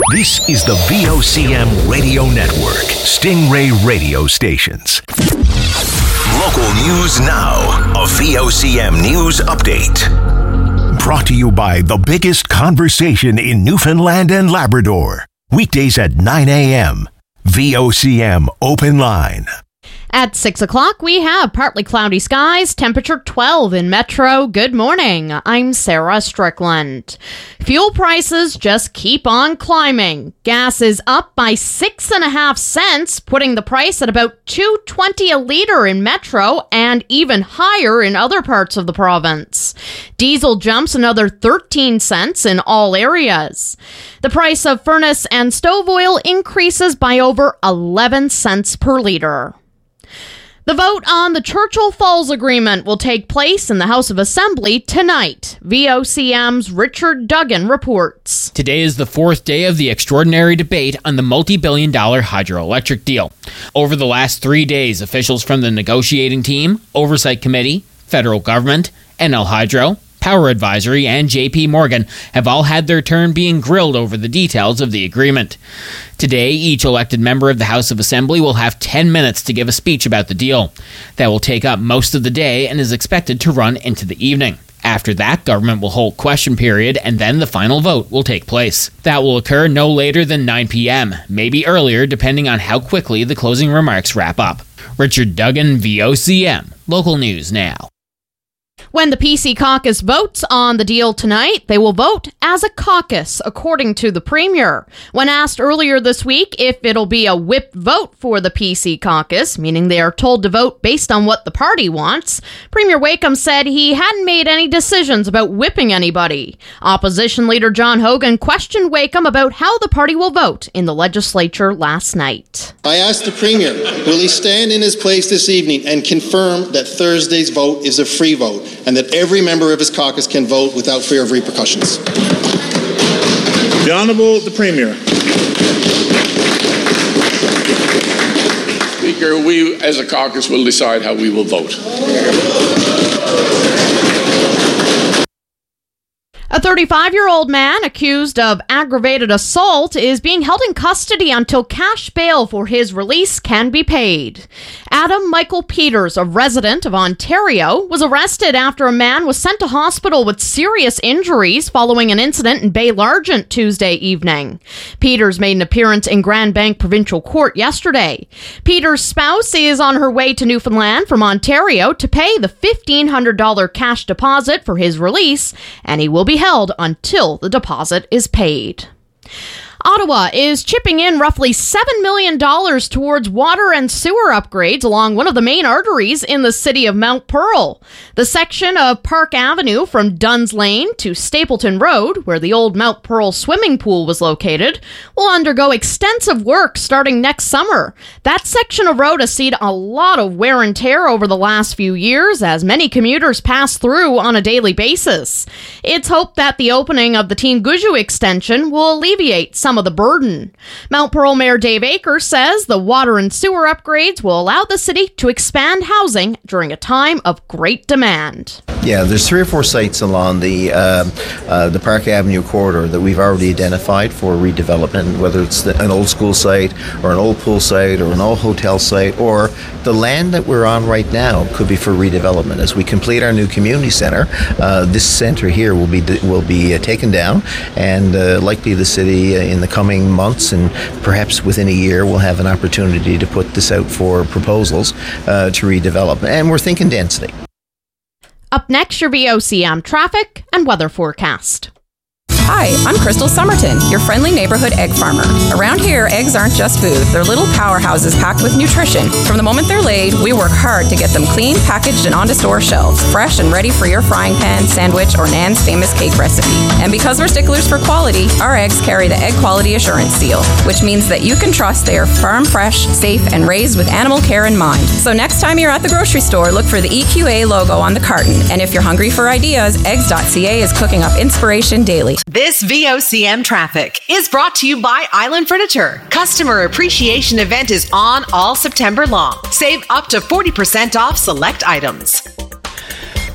This is the VOCM Radio Network, Stingray Radio Stations. Local news now, a VOCM news update. Brought to you by the biggest conversation in Newfoundland and Labrador. Weekdays at 9 a.m. VOCM Open Line. At 6 o'clock, we have partly cloudy skies, temperature 12 in Metro. Good morning. I'm Sarah Strickland. Fuel prices just keep on climbing. Gas is up by 6.5 cents, putting the price at about $2.20 a litre in Metro and even higher in other parts of the province. Diesel jumps another 13 cents in all areas. The price of furnace and stove oil increases by over 11 cents per litre. The vote on the Churchill Falls Agreement will take place in the House of Assembly tonight. VOCM's Richard Duggan reports. Today is the fourth day of the extraordinary debate on the multi-billion-dollar hydroelectric deal. Over the last 3 days, officials from the negotiating team, Oversight Committee, federal government, NL Hydro, Power Advisory, and JP Morgan have all had their turn being grilled over the details of the agreement. Today, each elected member of the House of Assembly will have 10 minutes to give a speech about the deal. That will take up most of the day and is expected to run into the evening. After that, government will hold question period and then the final vote will take place. That will occur no later than 9 p.m., maybe earlier depending on how quickly the closing remarks wrap up. Richard Duggan, VOCM. Local News Now. When the PC caucus votes on the deal tonight, they will vote as a caucus, according to the Premier. When asked earlier this week if it'll be a whip vote for the PC caucus, meaning they are told to vote based on what the party wants, Premier Wakeham said he hadn't made any decisions about whipping anybody. Opposition leader John Hogan questioned Wakeham about how the party will vote in the legislature last night. I asked the Premier, will he stand in his place this evening and confirm that Thursday's vote is a free vote, and that every member of his caucus can vote without fear of repercussions? The Honourable the Premier. Speaker, we as a caucus will decide how we will vote. A 35-year-old man accused of aggravated assault is being held in custody until cash bail for his release can be paid. Adam Michael Peters, a resident of Ontario, was arrested after a man was sent to hospital with serious injuries following an incident in Bay Largent Tuesday evening. Peters made an appearance in Grand Bank Provincial Court yesterday. Peters' spouse is on her way to Newfoundland from Ontario to pay the $1,500 cash deposit for his release, and he will be held until the deposit is paid. Ottawa is chipping in roughly $7 million towards water and sewer upgrades along one of the main arteries in the city of Mount Pearl. The section of Park Avenue from Duns Lane to Stapleton Road, where the old Mount Pearl swimming pool was located, will undergo extensive work starting next summer. That section of road has seen a lot of wear and tear over the last few years as many commuters pass through on a daily basis. It's hoped that the opening of the Teen Guju extension will alleviate some of the burden. Mount Pearl Mayor Dave Akers says the water and sewer upgrades will allow the city to expand housing during a time of great demand. Yeah, there's 3 or 4 sites along the Park Avenue corridor that we've already identified for redevelopment, whether it's an old school site or an old pool site or an old hotel site, or the land that we're on right now could be for redevelopment. As we complete our new community center, this center here will be taken down, and likely the city in the coming months and perhaps within a year will have an opportunity to put this out for proposals to redevelop. And we're thinking density. Up next, your VOCM traffic and weather forecast. Hi, I'm Crystal Somerton, your friendly neighborhood egg farmer. Around here, eggs aren't just food. They're little powerhouses packed with nutrition. From the moment they're laid, we work hard to get them clean, packaged, and onto store shelves, fresh and ready for your frying pan, sandwich, or Nan's famous cake recipe. And because we're sticklers for quality, our eggs carry the Egg Quality Assurance Seal, which means that you can trust they are farm fresh, safe, and raised with animal care in mind. So next time you're at the grocery store, look for the EQA logo on the carton. And if you're hungry for ideas, eggs.ca is cooking up inspiration daily. This VOCM traffic is brought to you by Island Furniture. Customer Appreciation Event is on all September long. Save up to 40% off select items.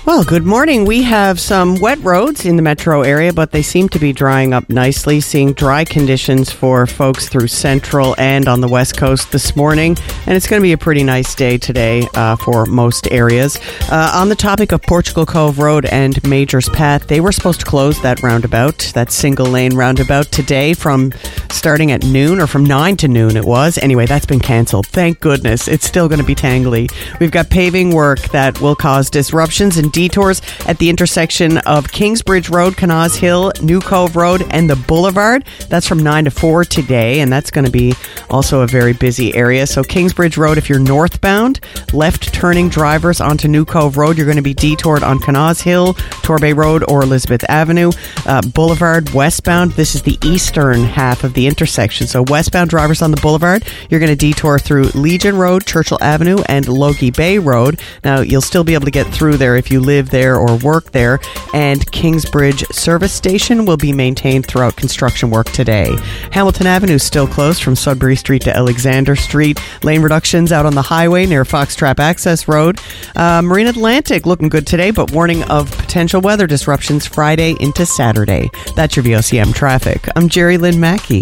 Well, good morning. We have some wet roads in the metro area, but they seem to be drying up nicely. Seeing dry conditions for folks through Central and on the West Coast this morning. And it's going to be a pretty nice day today for most areas. On the topic of Portugal Cove Road and Majors Path, they were supposed to close that roundabout, that single lane roundabout today from starting at noon, or from 9 to noon it was. Anyway, that's been cancelled. Thank goodness. It's still going to be tangly. We've got paving work that will cause disruptions and detours at the intersection of Kingsbridge Road, Canaz Hill, New Cove Road, and the Boulevard. That's from 9 to 4 today, and that's going to be also a very busy area. So Kingsbridge Road, if you're northbound, left-turning drivers onto New Cove Road, you're going to be detoured on Canaz Hill, Torbay Road, or Elizabeth Avenue. Boulevard, westbound, this is the eastern half of the intersection. So westbound drivers on the Boulevard, you're going to detour through Legion Road, Churchill Avenue, and Logie Bay Road. Now, you'll still be able to get through there if you live there or work there, and Kingsbridge Service Station will be maintained throughout construction work today. Hamilton Avenue is still closed from Sudbury Street to Alexander Street. Lane reductions out on the highway near Foxtrap Access Road. Marine Atlantic looking good today, but warning of potential weather disruptions Friday into Saturday. That's your VOCM traffic. I'm Jerry Lynn Mackey.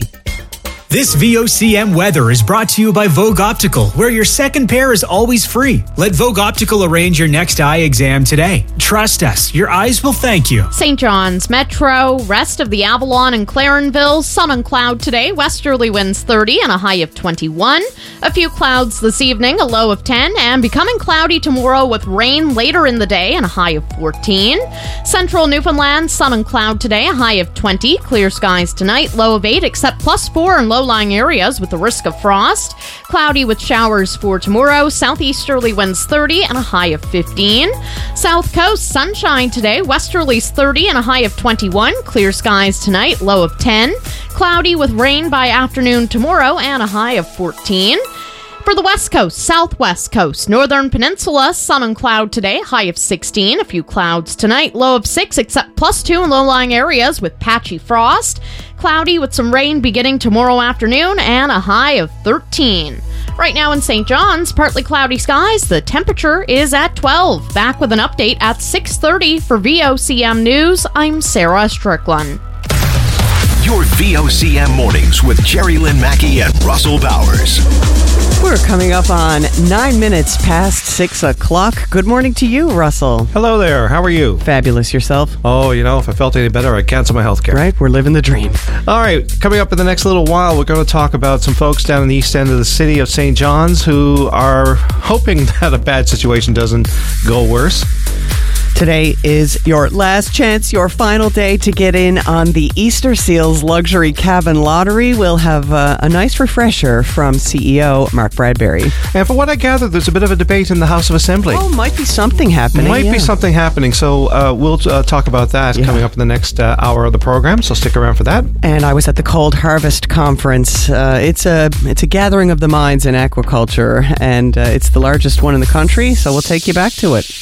This VOCM weather is brought to you by Vogue Optical, where your second pair is always free. Let Vogue Optical arrange your next eye exam today. Trust us, your eyes will thank you. St. John's Metro, rest of the Avalon and Clarenville, sun and cloud today, westerly winds 30 and a high of 21. A few clouds this evening, a low of 10, and becoming cloudy tomorrow with rain later in the day and a high of 14. Central Newfoundland, sun and cloud today, a high of 20. Clear skies tonight, low of 8, except +4 in low-lying areas with the risk of frost. Cloudy with showers for tomorrow, southeasterly winds 30 and a high of 15. South Coast, sunshine today, westerlies 30 and a high of 21. Clear skies tonight, low of 10. Cloudy with rain by afternoon tomorrow and a high of 14. For the West Coast, Southwest Coast, Northern Peninsula, sun and cloud today, high of 16. A few clouds tonight, low of 6, except +2 in low-lying areas with patchy frost. Cloudy with some rain beginning tomorrow afternoon and a high of 13. Right now in St. John's, partly cloudy skies. The temperature is at 12. Back with an update at 6:30 for VOCM News. I'm Sarah Strickland. Your VOCM mornings with Jerry Lynn Mackey and Russell Bowers. We're coming up on 9 minutes past 6 o'clock. Good morning to you, Russell. Hello there. How are you? Fabulous. Yourself? Oh, if I felt any better, I'd cancel my health care. Right? We're living the dream. All right. Coming up in the next little while, we're going to talk about some folks down in the east end of the city of St. John's who are hoping that a bad situation doesn't go worse. Today is your last chance, your final day to get in on the Easter Seals Luxury Cabin Lottery. We'll have a nice refresher from CEO Mark Bradbury. And for what I gather, there's a bit of a debate in the House of Assembly. Oh, might be something happening. Be something happening. So we'll talk about that coming up in the next hour of the program. So stick around for that. And I was at the Cold Harvest Conference. It's a gathering of the minds in aquaculture, and it's the largest one in the country. So we'll take you back to it.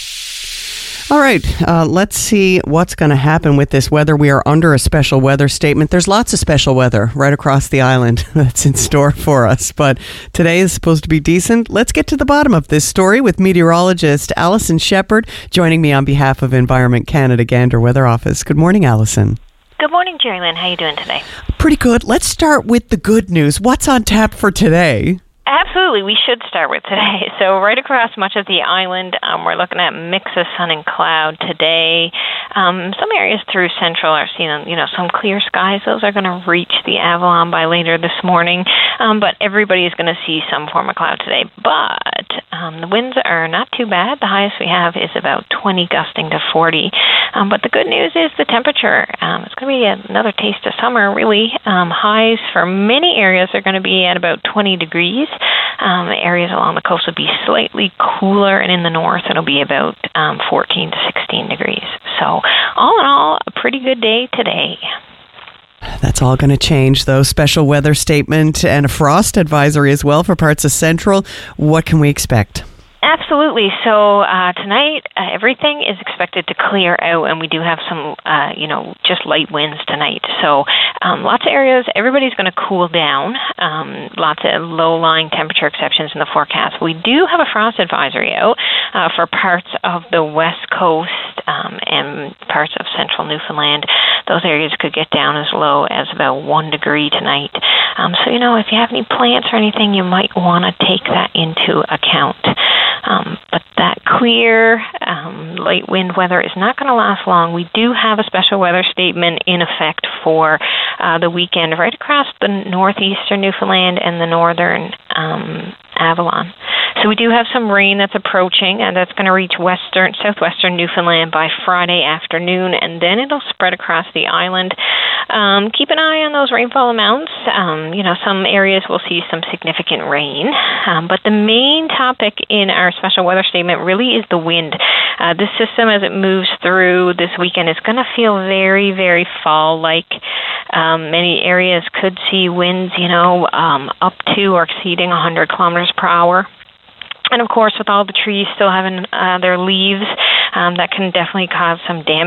All right, let's see what's going to happen with this weather. We are under a special weather statement. There's lots of special weather right across the island that's in store for us, but today is supposed to be decent. Let's get to the bottom of this story with meteorologist Alison Shepard joining me on behalf of Environment Canada Gander Weather Office. Good morning, Alison. Good morning, Jerry Lynn. How are you doing today? Pretty good. Let's start with the good news. What's on tap for today? Absolutely. We should start with today. So right across much of the island, we're looking at a mix of sun and cloud today. Some areas through Central are seeing, some clear skies. Those are going to reach the Avalon by later this morning. But everybody is going to see some form of cloud today. But the winds are not too bad. The highest we have is about 20, gusting to 40. But the good news is the temperature. It's going to be another taste of summer, really. Highs for many areas are going to be at about 20 degrees. Areas along the coast will be slightly cooler, and in the north it'll be about 14 to 16 degrees. So all in all, a pretty good day today. That's all going to change, though. Special weather statement and a frost advisory as well for parts of Central. What can we expect? Absolutely. So tonight, everything is expected to clear out, and we do have some, just light winds tonight. So lots of areas, everybody's going to cool down. Lots of low-lying temperature exceptions in the forecast. We do have a frost advisory out for parts of the West Coast and parts of central Newfoundland. Those areas could get down as low as about 1 degree tonight. So, if you have any plants or anything, you might want to take that into account. But that clear, light wind weather is not going to last long. We do have a special weather statement in effect for the weekend right across the northeastern Newfoundland and the northern Avalon. So we do have some rain that's approaching, and that's going to reach southwestern Newfoundland by Friday afternoon, and then it'll spread across the island. Keep an eye on those rainfall amounts. Some areas will see some significant rain, but the main topic in our special weather statement really is the wind. This system, as it moves through this weekend, is going to feel very, very fall-like. Many areas could see winds, up to or exceeding 100 kilometers per hour. And, of course, with all the trees still having their leaves, that can definitely cause some damage.